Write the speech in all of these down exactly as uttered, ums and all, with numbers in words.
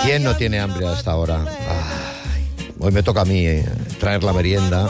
¿Quién no tiene hambre hasta ahora? Ay, hoy me toca a mí eh, traer la merienda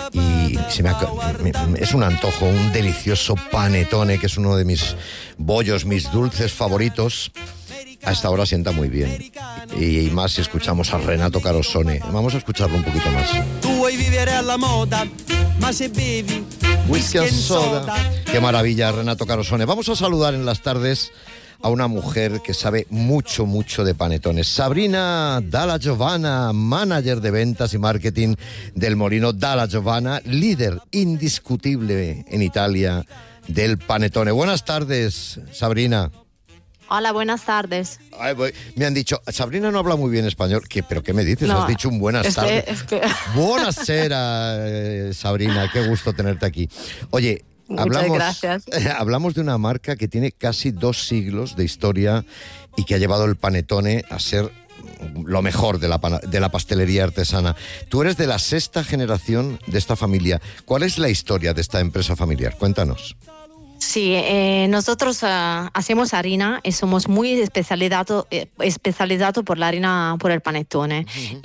y se me, ha, me es un antojo, un delicioso panetone, que es uno de mis bollos, mis dulces favoritos. A esta hora sienta muy bien. Y, y más si escuchamos a Renato Carosone. Vamos a escucharlo un poquito más. Tu vuoi vivere alla moda, ma se bevi whisky and soda. Qué maravilla, Renato Carosone. Vamos a saludar en las tardes a una mujer que sabe mucho, mucho de panetones. Sabrina Dalla Giovanna, manager de ventas y marketing del Molino Dalla Giovanna, líder indiscutible en Italia del panetone. Buenas tardes, Sabrina. Hola, buenas tardes. Ay, voy. Me han dicho, Sabrina no habla muy bien español. ¿Qué, ¿Pero qué me dices? No, Has dicho un buenas es tardes. que, es que... Buonasera, eh, Sabrina. Qué gusto tenerte aquí. Oye, Muchas hablamos, gracias. eh, hablamos de una marca que tiene casi dos siglos de historia y que ha llevado el panetone a ser lo mejor de la, de la pastelería artesana. Tú eres de la sexta generación de esta familia. ¿Cuál es la historia de esta empresa familiar? Cuéntanos. Sí, eh, nosotros uh, hacemos harina y somos muy especializados eh, especializado por la harina, por el panetone. Uh-huh.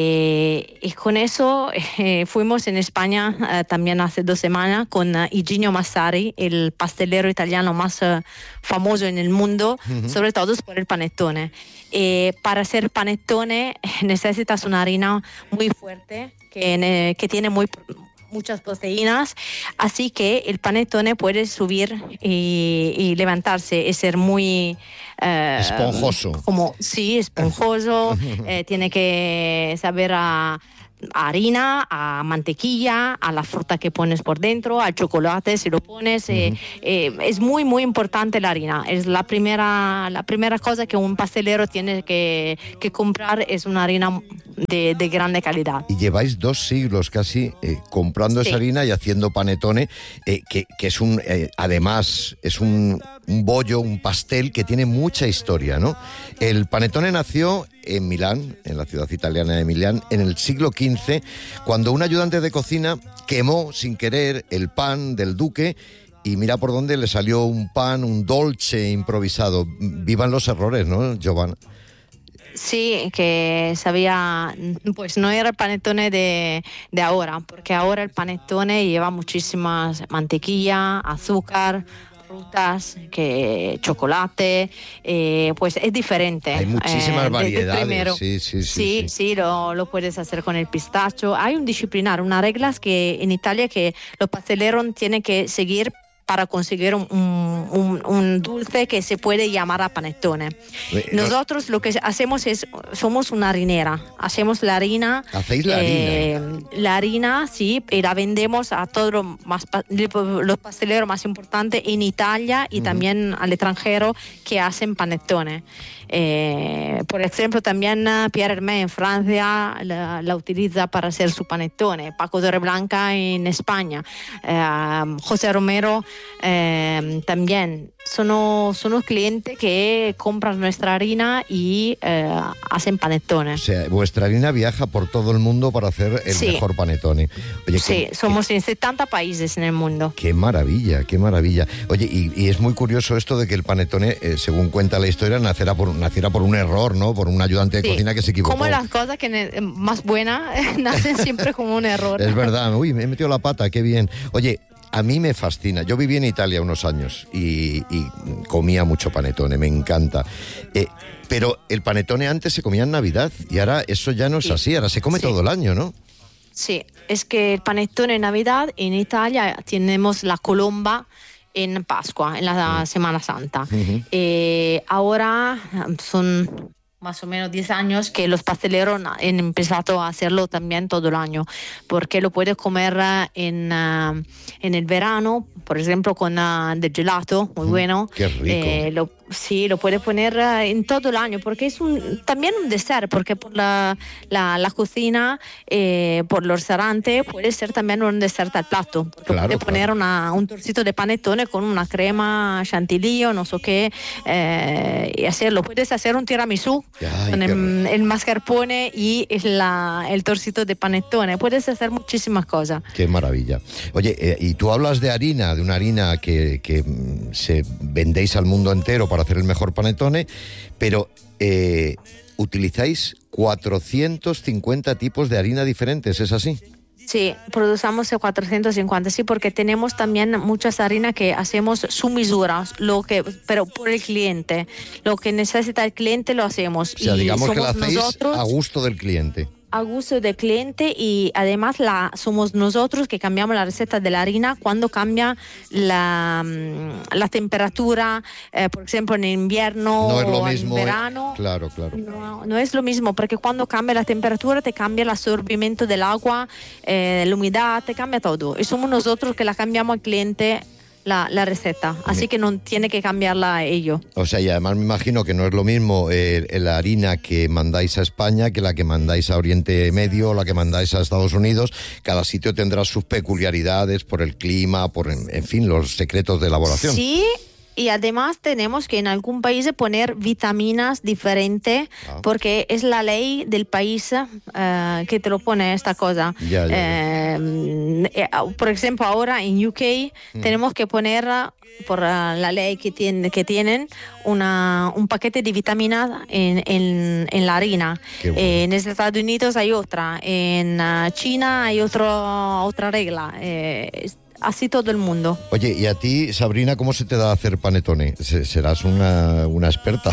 eh, y con eso eh, fuimos en España eh, también hace dos semanas con uh, Igino Massari, el pastelero italiano más uh, famoso en el mundo, uh-huh. sobre todo por el panetone. Eh, para hacer panetone necesitas una harina muy fuerte que, que tiene muy... muchas proteínas, así que el panetone puede subir y, y levantarse y ser muy... Eh, esponjoso. Como, sí, esponjoso, eh, tiene que saber a, a harina, a mantequilla, a la fruta que pones por dentro, al chocolate si lo pones. Uh-huh. eh, eh, es muy, muy importante la harina. Es la primera, la primera cosa que un pastelero tiene que, que comprar, es una harina de, de grande calidad. Y lleváis dos siglos casi eh, comprando sí. esa harina y haciendo panetone, eh, que, que es un, eh, además, es un, un bollo, un pastel que tiene mucha historia, ¿no? El panetone nació en Milán, en la ciudad italiana de Milán, en el siglo quince, cuando un ayudante de cocina quemó sin querer el pan del duque y mira por dónde le salió un pan, un dolce improvisado. Vivan los errores, ¿no, Giovanna? Sí, que sabía, pues no era el panetone de, de ahora, porque ahora el panetone lleva muchísimas mantequilla, azúcar, frutas, que chocolate, eh, pues es diferente. Hay muchísimas eh, variedades. Sí, sí, sí. Sí, sí. sí lo, lo puedes hacer con el pistacho. Hay un disciplinar, unas reglas que en Italia que los pasteleros tienen que seguir para conseguir un, un, un dulce que se puede llamar a panetone. Nosotros lo que hacemos es, somos una harinera, hacemos la harina. ¿Hacéis la eh, harina? La harina, sí, y la vendemos a todos los, más, los pasteleros más importantes en Italia y uh-huh. también al extranjero que hacen panetone. Eh, por ejemplo, también Pierre Hermé en Francia la, la utiliza para hacer su panetone, Paco de Reblanca en España, eh, José Romero eh, también. Son, son los clientes que compran nuestra harina y eh, hacen panetone. O sea, vuestra harina viaja por todo el mundo para hacer el sí. mejor panetone. Oye, sí, qué, somos qué, en setenta países en el mundo. Qué maravilla, qué maravilla. Oye, y, y es muy curioso esto de que el panetone, eh, según cuenta la historia, nacerá por, naciera por un error, ¿no? Por un ayudante de sí. cocina que se equivocó. Como las cosas que ne- más buenas nacen siempre como un error. Es verdad. Uy, me he metido la pata, qué bien. Oye, a mí me fascina. Yo viví en Italia unos años y, y comía mucho panetone, me encanta. Eh, pero el panetone antes se comía en Navidad y ahora eso ya no es sí. así, ahora se come sí. todo el año, ¿no? Sí, es que el panetone en Navidad, en Italia tenemos la colomba en Pascua, en la uh-huh. Semana Santa. Uh-huh. Eh, ahora son más o menos diez años que los pasteleros han empezado a hacerlo también todo el año, porque lo puedes comer en, uh, en el verano, por ejemplo, con uh, del gelato, muy mm, bueno. Qué rico. Eh, lo, sí, lo puedes poner uh, en todo el año, porque es un, también un dessert, porque por la, la, la cocina, eh, por los restaurantes, puede ser también un dessert al plato, porque claro, puedes claro. poner una, un trocito de panetone con una crema chantilly o no sé qué, eh, y hacerlo. Puedes hacer un tiramisú. Ay, con el, el mascarpone y la, el torcito de panetone. Puedes hacer muchísimas cosas. Qué maravilla. Oye, eh, y tú hablas de harina, de una harina que, que se vendéis al mundo entero para hacer el mejor panetone, pero eh, utilizáis cuatrocientos cincuenta tipos de harina diferentes, ¿es así? Sí, producimos cuatrocientos cincuenta, sí, porque tenemos también muchas harinas que hacemos su misura, lo que, pero por el cliente. Lo que necesita el cliente lo hacemos. O sea, y digamos que lo hacéis nosotros, a gusto del cliente. A gusto del cliente, y además la, somos nosotros que cambiamos la receta de la harina cuando cambia la, la temperatura, eh, por ejemplo en invierno no es lo o mismo, en verano. Claro, claro. No, no es lo mismo, porque cuando cambia la temperatura te cambia el absorbimiento del agua, eh, la humedad, te cambia todo. Y somos nosotros que la cambiamos al cliente La, la receta, así que no tiene que cambiarla ello. O sea, y además me imagino que no es lo mismo eh, la harina que mandáis a España que la que mandáis a Oriente Medio o la que mandáis a Estados Unidos. Cada sitio tendrá sus peculiaridades por el clima, por en, en fin, los secretos de elaboración. Sí. Y además tenemos que en algún país poner vitaminas diferentes, ah. porque es la ley del país uh, que te lo pone esta cosa. Ya, ya, ya. Eh, por ejemplo, ahora en U K mm. tenemos que poner, por uh, la ley que, tiene, que tienen, una, un paquete de vitaminas en, en, en la harina. Bueno. Eh, en Estados Unidos hay otra, en uh, China hay otro, otra regla. Eh, Así todo el mundo. Oye, y a ti, Sabrina, ¿cómo se te da hacer panetone? Serás una, una experta.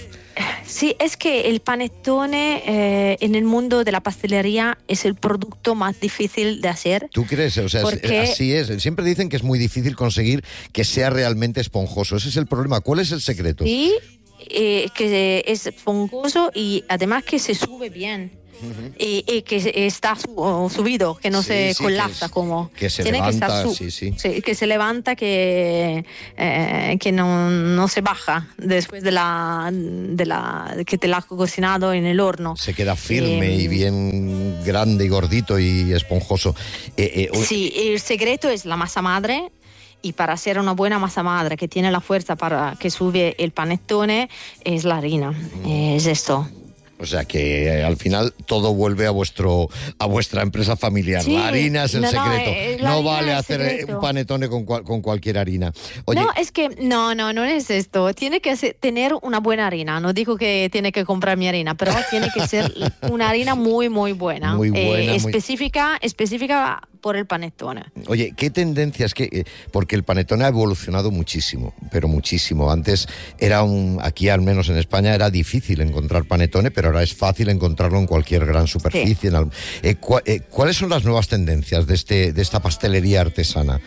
Sí, es que el panettone eh, en el mundo de la pastelería es el producto más difícil de hacer. ¿Tú crees? O sea, porque... así es. Siempre dicen que es muy difícil conseguir que sea realmente esponjoso. Ese es el problema. ¿Cuál es el secreto? Sí, eh, que es esponjoso y además que se sube bien. Uh-huh. y, y que está su, subido, que no sí, se sí, colapsa, que es, como que se tiene levanta, que estar su, sí, sí. Sí, que se levanta, que eh, que no, no se baja después de la de la que te la has cocinado en el horno. Se queda firme eh, y bien grande y gordito y esponjoso. Eh, eh, sí, el secreto es la masa madre. Y para hacer una buena masa madre que tiene la fuerza para que sube el panettone es la harina, mm. es esto. O sea que eh, al final todo vuelve a vuestro a vuestra empresa familiar. Sí, la harina es el no, secreto. No, eh, no vale hacer secreto. un panettone con, cual, con cualquier harina. Oye, no, es que no, no, no es esto. Tiene que ser, tener una buena harina. No digo que tiene que comprar mi harina, pero tiene que ser una harina muy, muy buena. Muy buena. Eh, específica, muy... específica por el panettone. Oye, ¿qué tendencias? Que, porque el panettone ha evolucionado muchísimo, pero muchísimo. Antes era un, aquí al menos en España era difícil encontrar panettone, pero ahora es fácil encontrarlo en cualquier gran superficie. Sí. En el, eh, cu- eh, ¿Cuáles son las nuevas tendencias de, este, de esta pastelería artesana?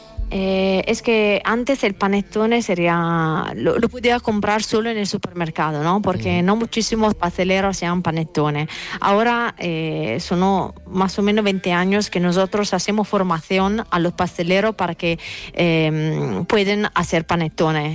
Eh, es que antes el panettone sería lo, lo podía comprar solo en el supermercado, ¿no? Porque mm. no muchísimos pasteleros hacían panettone. Ahora eh, son más o menos veinte años que nosotros hacemos formación a los pasteleros para que eh, puedan hacer panettone.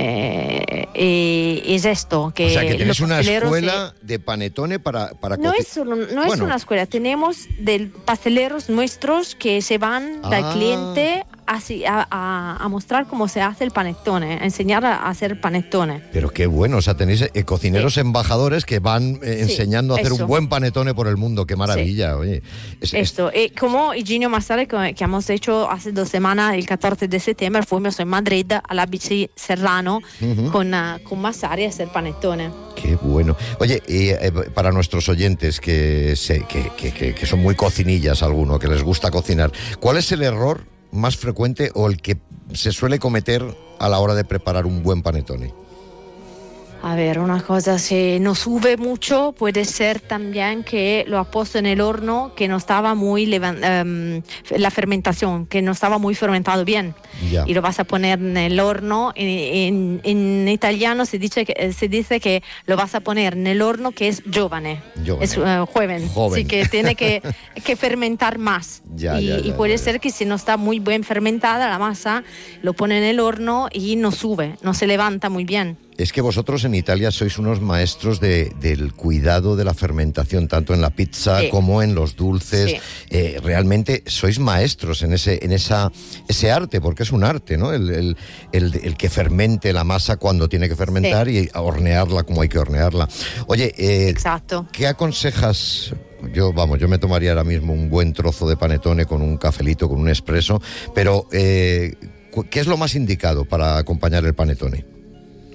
Eh, y es esto que o sea que tienes una escuela se... de panettone para para no es solo, no bueno. es una escuela, tenemos de pasteleros nuestros que se van ah. del cliente Así, a, a, a mostrar cómo se hace el panettone, a enseñar a hacer panettone. Pero qué bueno, o sea, tenéis eh, cocineros sí. embajadores que van eh, enseñando sí, a hacer eso. un buen panettone por el mundo, qué maravilla, sí. oye. Es, Esto, es... Eh, como Higinio Massare que, que hemos hecho hace dos semanas, el catorce de septiembre, fuimos en Madrid a la Bici Serrano uh-huh. con, uh, con Massare a hacer panettone. Qué bueno. Oye, y, eh, para nuestros oyentes que, se, que, que, que, que son muy cocinillas algunos, que les gusta cocinar, ¿cuál es el error más frecuente o el que se suele cometer a la hora de preparar un buen panettone? A ver, una cosa, si no sube mucho, puede ser también que lo ha puesto en el horno, que no estaba muy, levan- um, la fermentación, que no estaba muy fermentado bien. Ya. Y lo vas a poner en el horno, en, en, en italiano se dice, que, se dice que lo vas a poner en el horno que es giovane, giovane. es uh, joven, joven. Así que tiene que, que fermentar más. Ya, y, ya, ya, y puede ya, ser ya. que si no está muy bien fermentada la masa, lo pone en el horno y no sube, no se levanta muy bien. Es que vosotros en Italia sois unos maestros de, del cuidado de la fermentación, tanto en la pizza sí. como en los dulces. Sí. Eh, realmente sois maestros en ese en esa ese arte, porque es un arte, ¿no? El, el, el, el que fermente la masa cuando tiene que fermentar sí. y hornearla como hay que hornearla. Oye, eh, Exacto. ¿qué aconsejas? Yo, vamos, yo me tomaría ahora mismo un buen trozo de panettone con un cafelito, con un espresso, pero eh, ¿qué es lo más indicado para acompañar el panettone?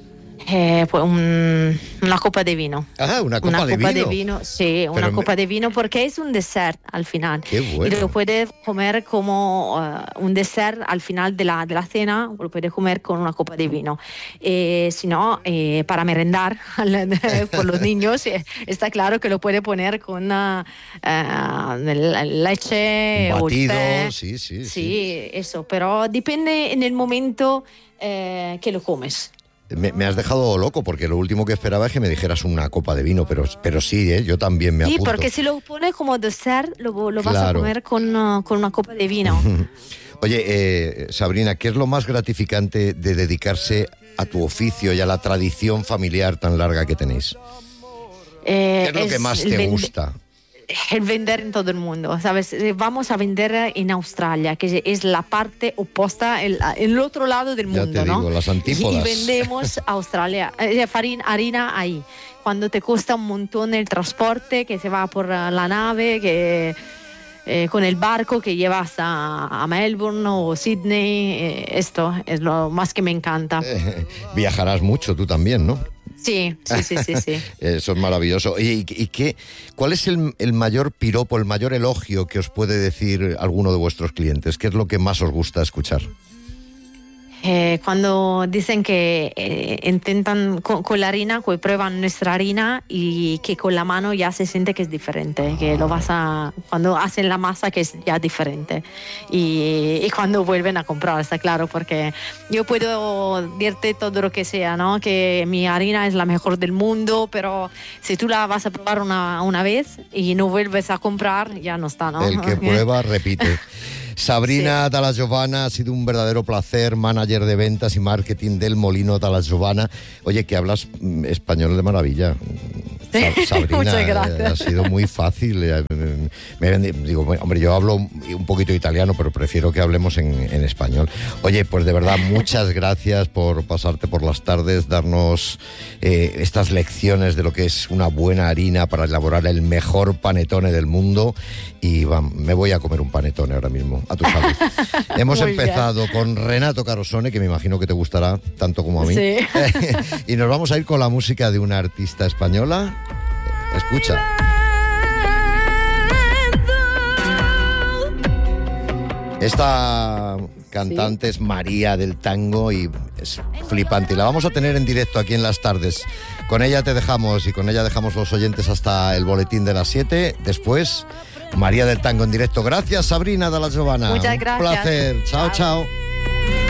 Eh, pues un- una copa de vino. Ah, una copa, Una de, copa vino. de vino, sí, Pero una me- copa de vino porque es un dessert al final. Qué bueno. Y lo puedes comer como uh, un dessert al final de la, de la cena, lo puedes comer con una copa de vino. Eh, si no, eh, para merendar por los niños, eh, está claro que lo puede poner con una, uh, la- leche Un o el batido, té. sí, sí, sí. Sí, eso, pero depende en el momento eh, que lo comes. Me, me has dejado loco porque lo último que esperaba es que me dijeras una copa de vino, pero, pero sí, ¿eh? Yo también me Sí, apunto. porque si lo pones como dessert, lo, lo vas a Claro. comer con, uh, con una copa de vino. Oye, eh, Sabrina, ¿qué es lo más gratificante de dedicarse a tu oficio y a la tradición familiar tan larga que tenéis? Eh, ¿Qué es lo que más el te vende- gusta? El vender en todo el mundo, ¿sabes? Eh, Vamos a vender en Australia, que es la parte opuesta, el, el otro lado del Ya mundo, te ¿no? digo, las antípodas. Y vendemos Australia, eh, farin- harina ahí. Cuando te cuesta un montón el transporte, que se va por uh, la nave, que eh, con el barco que llevas a, a Melbourne o Sydney, eh, esto es lo más que me encanta. Eh, viajarás mucho tú también, ¿no? Sí, sí, sí, sí, sí. Eso es maravilloso. Oye, ¿y, y qué, cuál es el, el mayor piropo, el mayor elogio que os puede decir alguno de vuestros clientes? ¿Qué es lo que más os gusta escuchar? Eh, cuando dicen que eh, intentan con, con la harina, que prueban nuestra harina y que con la mano ya se siente que es diferente, que lo vas a, cuando hacen la masa que es ya diferente y, y cuando vuelven a comprar, está claro, porque yo puedo decirte todo lo que sea, ¿no? Que mi harina es la mejor del mundo, pero si tú la vas a probar una, una vez y no vuelves a comprar, ya no está, ¿no? El que prueba, repite. Sabrina Sí. Dalla Giovanna, ha sido un verdadero placer, manager de ventas y marketing del Molino Dalla Giovanna. Oye, que hablas mm, español de maravilla. Sa- Sabrina, Muchas eh, gracias. ha sido muy fácil. eh, Me, me- digo, bueno, hombre, yo hablo un poquito italiano, pero prefiero que hablemos en, en español. Oye, pues de verdad, muchas gracias por pasarte por las tardes, darnos eh, estas lecciones de lo que es una buena harina para elaborar el mejor panetone del mundo. Y va, me voy a comer un panetone ahora mismo, a tu salud. Hemos Muy bien. empezado con Renato Carosone, que me imagino que te gustará tanto como a mí. Sí. Y nos vamos a ir con la música de una artista española. Escucha. Esta cantante es María del Tango y es flipante. Y la vamos a tener en directo aquí en las tardes. Con ella te dejamos y con ella dejamos los oyentes hasta el boletín de las siete. Después, María del Tango en directo. Gracias, Sabrina Dalla Giovanna. Muchas Un gracias. placer. Chao, chao. Chao.